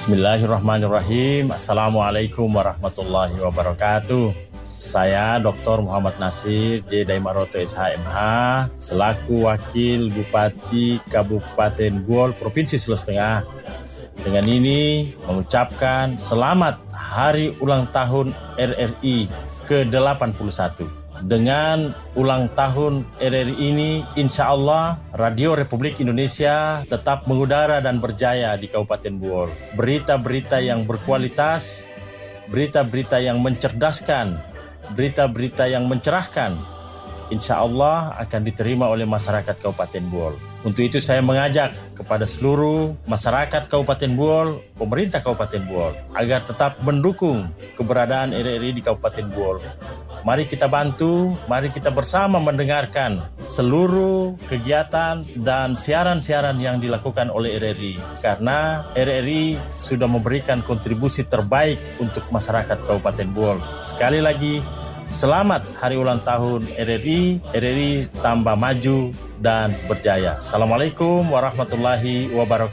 Bismillahirrahmanirrahim. Assalamualaikum warahmatullahi wabarakatuh. Saya Dr. Muhammad Nasir D. Maroto SHMH selaku Wakil Bupati Kabupaten Buol, Provinsi Sulawesi Tengah. Dengan ini mengucapkan selamat Hari Ulang Tahun RRI ke-81. Dengan ulang tahun RRI ini, insya Allah Radio Republik Indonesia tetap mengudara dan berjaya di Kabupaten Buol. Berita-berita yang berkualitas, berita-berita yang mencerdaskan, berita-berita yang mencerahkan, insya Allah akan diterima oleh masyarakat Kabupaten Buol. Untuk itu saya mengajak kepada seluruh masyarakat Kabupaten Buol, pemerintah Kabupaten Buol, agar tetap mendukung keberadaan RRI di Kabupaten Buol. Mari kita bantu, mari kita bersama mendengarkan seluruh kegiatan dan siaran-siaran yang dilakukan oleh RRI. Karena RRI sudah memberikan kontribusi terbaik untuk masyarakat Kabupaten Buol. Sekali lagi, selamat Hari Ulang Tahun RRI. RRI tambah maju dan berjaya. Assalamualaikum warahmatullahi wabarakatuh.